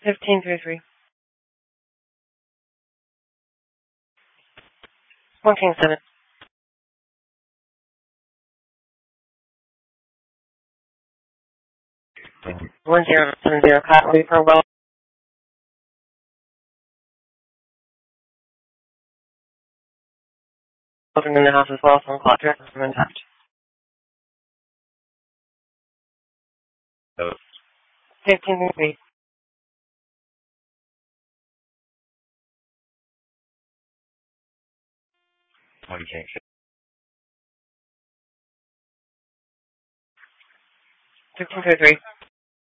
1533. 1 King 7. 1070. Copy for well. Children in the house as well, so clock directors are intact. 1533. 1 King 1533.